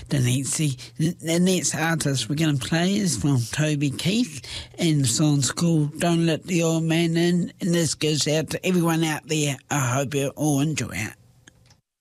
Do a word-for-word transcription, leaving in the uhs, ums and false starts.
the next, the next artist we're going to play is from Toby Keith, and the song's called Don't Let the Old Man In, and this goes out to everyone out there. I hope you all enjoy it.